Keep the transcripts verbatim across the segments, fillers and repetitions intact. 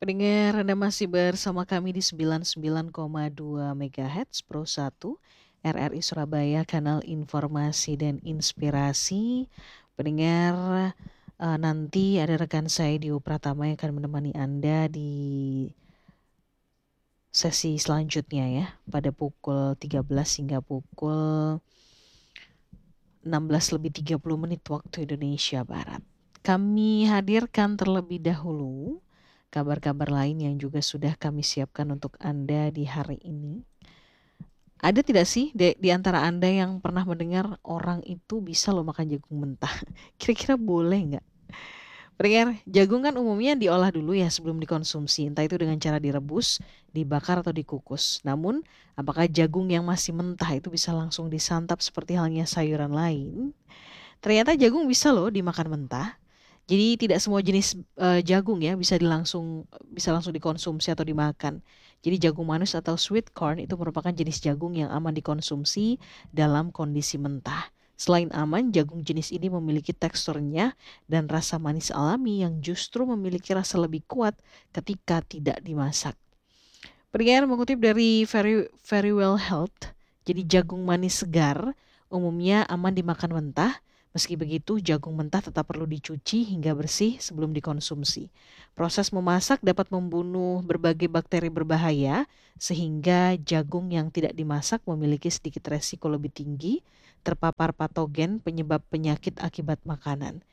Pendengar, Anda masih bersama kami di sembilan puluh sembilan koma dua MHz Pro satu R R I Surabaya, kanal informasi dan inspirasi. Pendengar, eh, nanti ada rekan saya Dio Pratama yang akan menemani Anda di sesi selanjutnya ya, pada pukul tiga belas hingga pukul enam belas lebih tiga puluh menit waktu Indonesia Barat. Kami hadirkan terlebih dahulu kabar-kabar lain yang juga sudah kami siapkan untuk Anda di hari ini. Ada tidak sih di, di antara Anda yang pernah mendengar orang itu bisa loh makan jagung mentah? Kira-kira boleh nggak? Pendengar, jagung kan umumnya diolah dulu ya sebelum dikonsumsi, entah itu dengan cara direbus, dibakar atau dikukus. Namun, apakah jagung yang masih mentah itu bisa langsung disantap seperti halnya sayuran lain? Ternyata jagung bisa loh dimakan mentah. Jadi tidak semua jenis eh, jagung ya bisa dilangsung bisa langsung dikonsumsi atau dimakan. Jadi jagung manis atau sweet corn itu merupakan jenis jagung yang aman dikonsumsi dalam kondisi mentah. Selain aman, jagung jenis ini memiliki teksturnya dan rasa manis alami yang justru memiliki rasa lebih kuat ketika tidak dimasak. Pendengar, mengutip dari Very, Very Well Health, jadi jagung manis segar umumnya aman dimakan mentah. Meski begitu, jagung mentah tetap perlu dicuci hingga bersih sebelum dikonsumsi. Proses memasak dapat membunuh berbagai bakteri berbahaya, sehingga jagung yang tidak dimasak memiliki sedikit resiko lebih tinggi terpapar patogen penyebab penyakit akibat makanan.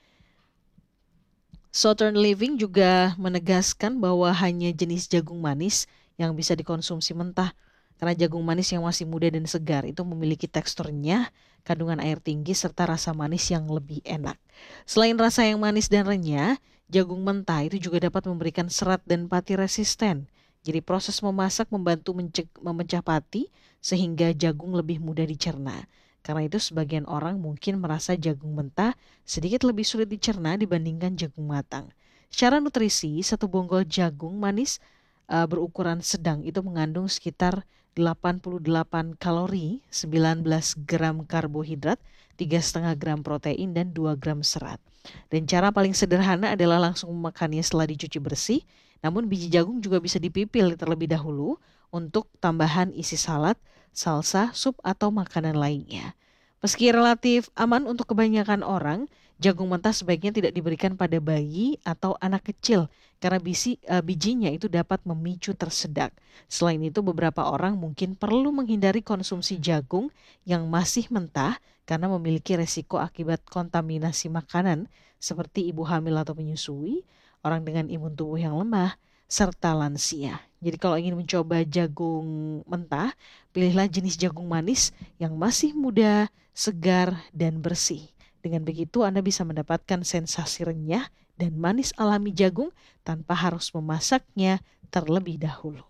Southern Living juga menegaskan bahwa hanya jenis jagung manis yang bisa dikonsumsi mentah karena jagung manis yang masih muda dan segar itu memiliki teksturnya, kandungan air tinggi serta rasa manis yang lebih enak. Selain rasa yang manis dan renyah, jagung mentah itu juga dapat memberikan serat dan pati resisten. Jadi proses memasak membantu menceg- memecah pati sehingga jagung lebih mudah dicerna. Karena itu sebagian orang mungkin merasa jagung mentah sedikit lebih sulit dicerna dibandingkan jagung matang. Secara nutrisi, satu bonggol jagung manis uh, berukuran sedang itu mengandung sekitar delapan puluh delapan kalori, sembilan belas gram karbohidrat, tiga koma lima gram protein, dan dua gram serat. Dan cara paling sederhana adalah langsung memakannya setelah dicuci bersih. Namun biji jagung juga bisa dipipil terlebih dahulu untuk tambahan isi salad, salsa, sup, atau makanan lainnya. Meski relatif aman untuk kebanyakan orang, jagung mentah sebaiknya tidak diberikan pada bayi atau anak kecil karena bisi, uh, bijinya itu dapat memicu tersedak. Selain itu, beberapa orang mungkin perlu menghindari konsumsi jagung yang masih mentah karena memiliki resiko akibat kontaminasi makanan seperti ibu hamil atau menyusui, orang dengan imun tubuh yang lemah, serta lansia. Jadi kalau ingin mencoba jagung mentah, pilihlah jenis jagung manis yang masih muda, segar, dan bersih. Dengan begitu Anda bisa mendapatkan sensasi renyah dan manis alami jagung tanpa harus memasaknya terlebih dahulu.